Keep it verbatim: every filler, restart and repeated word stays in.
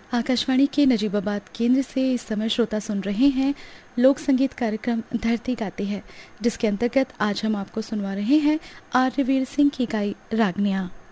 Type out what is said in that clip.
आकाशवाणी के नजीबाबाद केंद्र से इस समय श्रोता सुन रहे हैं लोक संगीत कार्यक्रम धरती गाती है, जिसके अंतर्गत आज हम आपको सुनवा रहे हैं आर्यवीर सिंह की गाई रागनियाँ।